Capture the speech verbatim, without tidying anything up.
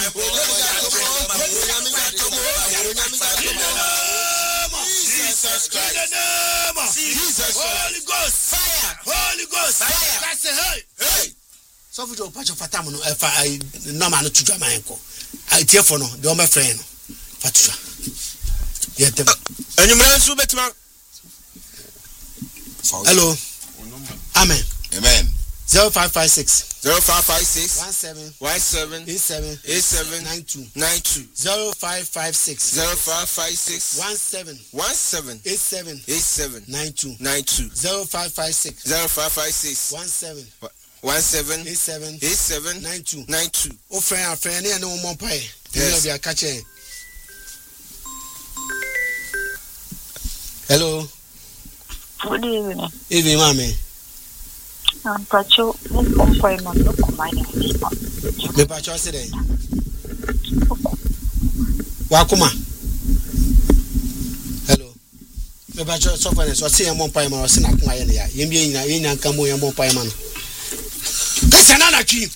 Jesus Christ. In the name of Jesus. Holy Ghost. Fire. Holy Ghost. Fire. That's it. Hey. Hey. So for the patch of Fatamu, if I no man to drama anko. I tear for no, the other friend. Fatua. Yet. And you may so better. Hello. Amen. Amen. Zero five five six. Zero five five six. One seven. One seven. Eight seven. Eight seven. Nine two. Nine two. Zero five five six. Zero five five six. One seven. One seven. Eight seven. Eight seven. Nine two. Nine two. Zero five five six. Zero five five six. One seven. One seven. Eight seven. Eight seven. Nine two. Nine two. Oh, friend, friend, and no more pie. Yes. You'll be a catcher. Hello. Good evening. Evening, mommy. I'm Pacho. I'm going to look at my name. Me Pacho today. Wakuma. Hello. Me Pacho so far so say am pie man o se na kuma ye ne ya. Ye mi yin na yin kan mo ye mo pie man. Kasa na na twi.